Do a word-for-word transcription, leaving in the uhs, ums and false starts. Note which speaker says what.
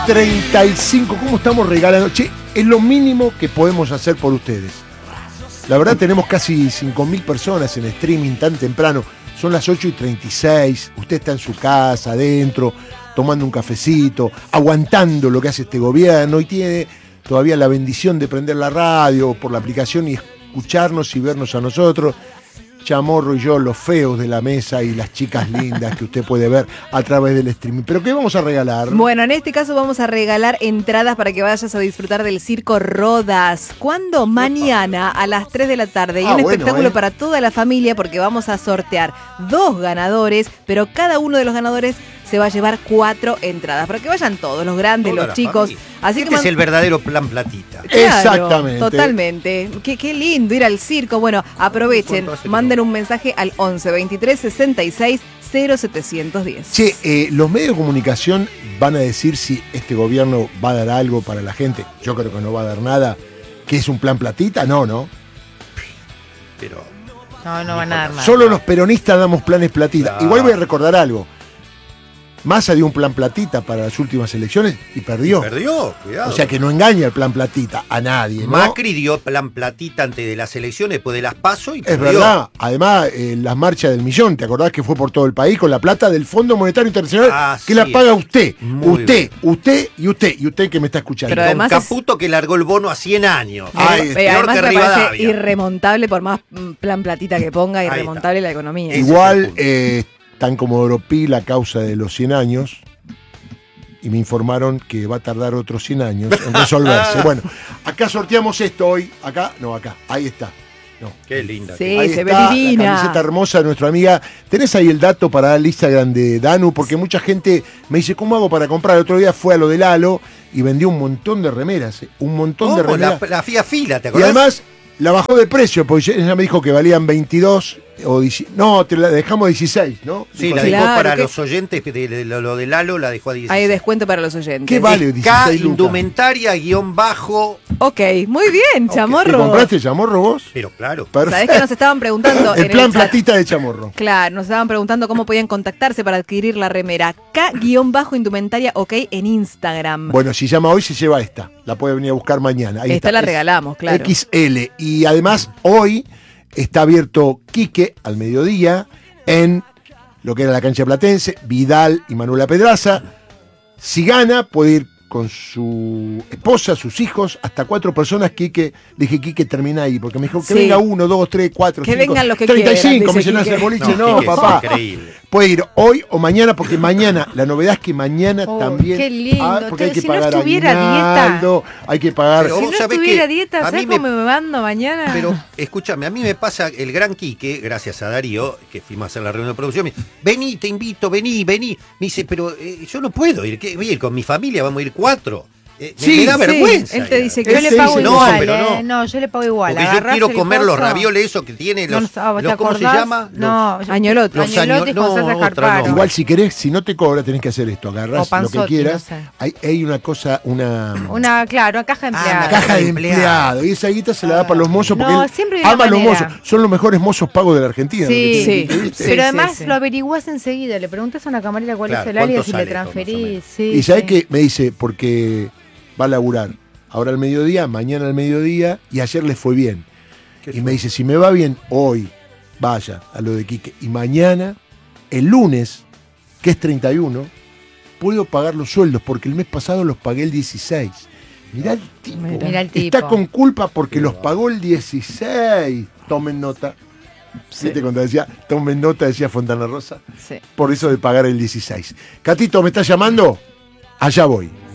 Speaker 1: treinta y cinco, ¿cómo estamos regalando? Che, es lo mínimo que podemos hacer por ustedes. La verdad tenemos casi cinco mil personas en streaming tan temprano. Son las ocho y treinta y seis, usted está en su casa, adentro, tomando un cafecito, aguantando lo que hace este gobierno y tiene todavía la bendición de prender la radio por la aplicación y escucharnos y vernos a nosotros. Chamorro y yo, los feos de la mesa y las chicas lindas que usted puede ver a través del streaming. ¿Pero qué vamos a regalar?
Speaker 2: Bueno, en este caso vamos a regalar entradas para que vayas a disfrutar del Circo Rodas. ¿Cuándo? Mañana a las tres de la tarde. Y
Speaker 1: Ah,
Speaker 2: un
Speaker 1: bueno,
Speaker 2: espectáculo
Speaker 1: eh.
Speaker 2: para toda la familia porque vamos a sortear dos ganadores, pero cada uno de los ganadores se va a llevar cuatro entradas para que vayan todos, los grandes,
Speaker 3: Toda
Speaker 2: los
Speaker 3: la
Speaker 2: chicos.
Speaker 3: familia.
Speaker 2: Así
Speaker 3: Este
Speaker 2: que
Speaker 3: es el verdadero plan platita.
Speaker 2: Claro,
Speaker 1: Exactamente.
Speaker 2: Totalmente. Qué, qué lindo ir al circo. Bueno, aprovechen,
Speaker 3: ¿Cuánto hace que
Speaker 2: manden
Speaker 3: no?
Speaker 2: un mensaje al once veintitrés sesenta y seis cero setecientos diez.
Speaker 1: Che, eh, los medios de comunicación van a decir si este gobierno va a dar algo para la gente. Yo creo que no va a dar nada. ¿Qué es un plan platita? No, no.
Speaker 3: Pero
Speaker 4: No, no van a dar nada.
Speaker 1: Solo los peronistas damos planes platita.
Speaker 3: Claro.
Speaker 1: Igual voy a recordar algo. Massa dio un plan platita para las últimas elecciones y perdió.
Speaker 3: perdió, cuidado.
Speaker 1: O sea que no engaña el plan platita a nadie, ¿no?
Speaker 3: Macri dio plan platita antes de las elecciones, después de las PASO y
Speaker 1: Es
Speaker 3: perdió.
Speaker 1: verdad. Además, eh, las marchas del millón, ¿te acordás que fue por todo el país con la plata del Fondo Monetario Internacional
Speaker 3: Así
Speaker 1: que la
Speaker 3: es.
Speaker 1: paga usted?
Speaker 3: Muy
Speaker 1: usted,
Speaker 3: bien.
Speaker 1: usted y usted y usted que me está escuchando.
Speaker 2: Pero
Speaker 3: Con
Speaker 2: además es-
Speaker 3: Caputo que largó el bono a cien años.
Speaker 1: Ay,
Speaker 2: Eh,
Speaker 3: peor
Speaker 2: además
Speaker 3: que
Speaker 2: me parece
Speaker 3: Rivadavia.
Speaker 2: irremontable por más mm, plan platita que ponga,
Speaker 3: Ahí está.
Speaker 2: irremontable la economía.
Speaker 3: Ese
Speaker 1: Igual,
Speaker 3: es el punto.
Speaker 1: eh, tan como Pi la causa de los cien años, y me informaron que va a tardar otros cien años en resolverse. Bueno, acá sorteamos esto hoy. Acá, no, acá, ahí está. No.
Speaker 3: Qué linda.
Speaker 2: Sí.
Speaker 1: Ahí
Speaker 2: se ve
Speaker 1: está,
Speaker 2: divina.
Speaker 1: la camiseta hermosa de nuestra amiga. ¿Tenés ahí el dato para dar el Instagram de Danu? Porque mucha gente me dice, ¿cómo hago para comprar? El otro día fue a lo del Halo y vendió un montón de remeras. eh, Un montón de
Speaker 3: ¿Cómo?
Speaker 1: remeras.
Speaker 3: La, la fía fila, ¿te
Speaker 1: Y
Speaker 3: acordás?
Speaker 1: además la bajó de precio, porque ella me dijo que valían veintidós o dieciséis. No, te la dejamos dieciséis, ¿no?
Speaker 3: Sí,
Speaker 1: Dijo,
Speaker 3: la
Speaker 2: Claro,
Speaker 3: dejó para
Speaker 2: que-
Speaker 3: los oyentes de, de- de lo, lo de Lalo, la dejó a dieciséis.
Speaker 2: Hay descuento para los oyentes.
Speaker 1: ¿Qué vale?
Speaker 3: Es K
Speaker 1: dieciséis lucas.
Speaker 3: indumentaria guión bajo.
Speaker 2: Ok, muy bien,
Speaker 1: ¿Te
Speaker 2: Chamorro.
Speaker 1: compraste Chamorro vos?
Speaker 3: Pero claro.
Speaker 2: ¿Sabés que nos estaban preguntando
Speaker 1: El
Speaker 2: en
Speaker 1: plan
Speaker 2: el chat?
Speaker 1: platita de Chamorro.
Speaker 2: Claro, nos estaban preguntando cómo podían contactarse para adquirir la remera. K-indumentaria, ok, en Instagram.
Speaker 1: Bueno, si llama hoy se lleva esta. La puede venir a buscar mañana. Ahí
Speaker 2: Esta
Speaker 1: está.
Speaker 2: la
Speaker 1: Es
Speaker 2: regalamos, claro.
Speaker 1: equis ele. Y además hoy está abierto Quique al mediodía en lo que era la cancha platense, Vidal y Manuela Pedraza. Si gana, puede ir con su esposa, sus hijos, hasta cuatro personas. Quique, le dije, Quique, termina ahí, porque me dijo que
Speaker 2: Sí.
Speaker 1: venga uno, dos, tres, cuatro,
Speaker 2: Que
Speaker 1: cinco,
Speaker 2: vengan los que
Speaker 1: treinta y cinco,
Speaker 2: quieran,
Speaker 1: me
Speaker 2: dice
Speaker 1: dice, no hace
Speaker 2: Quique.
Speaker 1: boliche, no,
Speaker 3: Quique es
Speaker 1: papá.
Speaker 3: increíble.
Speaker 1: Puede ir hoy o mañana, porque mañana, la novedad es que mañana
Speaker 4: Oh,
Speaker 1: también.
Speaker 4: qué lindo.
Speaker 1: Ah, porque hay que
Speaker 4: Si no
Speaker 1: pagar
Speaker 4: estuviera
Speaker 1: aguinaldo, hay que pagar.
Speaker 3: Pero
Speaker 4: Si
Speaker 3: vos
Speaker 4: no
Speaker 3: sabés
Speaker 4: estuviera
Speaker 3: que
Speaker 4: dieta,
Speaker 3: a
Speaker 4: ¿sabes
Speaker 3: mí me-
Speaker 4: cómo me mando mañana?
Speaker 3: Pero escúchame, a mí me pasa el gran Quique, gracias a Darío, que fuimos a hacer la reunión de producción, me dice, vení, te invito, vení, vení. Me dice, pero eh, yo no puedo ir, ¿qué? Voy a ir con mi familia, vamos a ir cuatro. Eh, me-
Speaker 1: Sí,
Speaker 3: me da
Speaker 2: sí,
Speaker 3: vergüenza.
Speaker 2: él te
Speaker 3: ir.
Speaker 2: dice
Speaker 4: yo
Speaker 1: Él
Speaker 4: le
Speaker 1: te
Speaker 4: pago
Speaker 1: dice,
Speaker 3: no,
Speaker 4: igual,
Speaker 3: pero no.
Speaker 4: eh. No, yo le pago igual.
Speaker 3: Porque yo
Speaker 4: Agarrás
Speaker 3: quiero
Speaker 4: el
Speaker 3: comer los
Speaker 4: coso.
Speaker 3: ravioles, eso que tiene,
Speaker 4: No,
Speaker 3: los,
Speaker 4: no, ¿te
Speaker 3: los- ¿cómo se
Speaker 4: acordás?
Speaker 3: llama?
Speaker 4: No,
Speaker 3: Los-
Speaker 2: Añolotes.
Speaker 3: los
Speaker 4: Añolotes
Speaker 3: año-
Speaker 4: con salsa
Speaker 3: no, otra
Speaker 4: escarpara.
Speaker 3: no.
Speaker 1: Igual si querés, si no te cobra, tenés que hacer esto,
Speaker 4: O
Speaker 1: agarrás lo que
Speaker 4: panzotti,
Speaker 1: quieras.
Speaker 4: no sé.
Speaker 1: Hay, hay una cosa, una,
Speaker 4: Una, claro, una caja de
Speaker 3: Ah,
Speaker 4: empleados.
Speaker 3: una
Speaker 1: caja de
Speaker 3: empleado.
Speaker 1: empleado. Y esa guita se la da para los mozos porque
Speaker 4: No,
Speaker 1: él
Speaker 4: siempre hay una
Speaker 1: ama a los
Speaker 4: manera.
Speaker 1: mozos. Son los mejores mozos pagos de la Argentina.
Speaker 4: Sí,
Speaker 2: Sí.
Speaker 1: ¿viste?
Speaker 2: Sí.
Speaker 4: Pero además
Speaker 2: sí.
Speaker 4: lo averiguás enseguida, le preguntas a una camarera cuál
Speaker 3: Claro,
Speaker 4: es el alias
Speaker 3: ¿cuánto
Speaker 4: y le
Speaker 3: sale esto, más o
Speaker 4: transferís.
Speaker 3: menos?
Speaker 4: Sí,
Speaker 1: Y sabés
Speaker 4: sí.
Speaker 1: que me dice, porque va a laburar ahora al mediodía, mañana al mediodía, y ayer le fue bien.
Speaker 3: Qué
Speaker 1: Y me dice, si me va bien hoy, vaya a lo de Quique. Y mañana, el lunes, que es treinta y uno, puedo pagar los sueldos, porque el mes pasado los pagué el dieciséis. Mirá el tipo.
Speaker 2: Mirá.
Speaker 4: Mirá el tipo.
Speaker 1: Está con culpa porque
Speaker 3: Qué
Speaker 1: los
Speaker 3: va.
Speaker 1: pagó el dieciséis. Tomen nota.
Speaker 2: Sí.
Speaker 1: ¿Viste cuando decía, tomen nota, decía Fontana Rosa?
Speaker 2: Sí.
Speaker 1: Por eso de pagar el dieciséis. Catito, ¿me estás llamando? Allá voy.